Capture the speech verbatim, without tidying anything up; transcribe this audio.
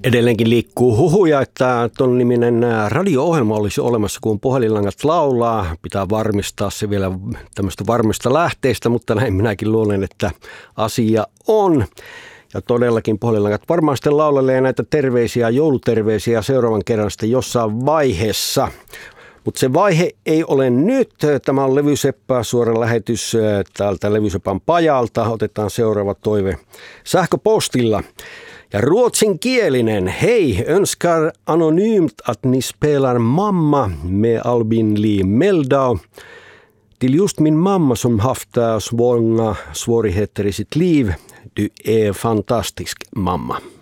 Edelleenkin liikkuu huhuja, että tuon niminen radio-ohjelma olisi olemassa, kun puhelinlangat laulaa. Pitää varmistaa se vielä tämmöistä varmista lähteistä, mutta näin minäkin luulen, että asia on. Ja todellakin puhelinlangat varmaan sitten laulelee näitä terveisiä, jouluterveisiä seuraavan kerran sitten jossain vaiheessa. Mutta se vaihe ei ole nyt. Tämä on Levyseppä suora lähetys täältä Levysepän pajalta. Otetaan seuraava toive sähköpostilla. Ja ruotsinkielinen. Hej, önskar anonymt att ni spelar Mamma med Albin Lee Meldau till just min mamma som haft så många svårigheter i sitt liv. Du är fantastisk, mamma.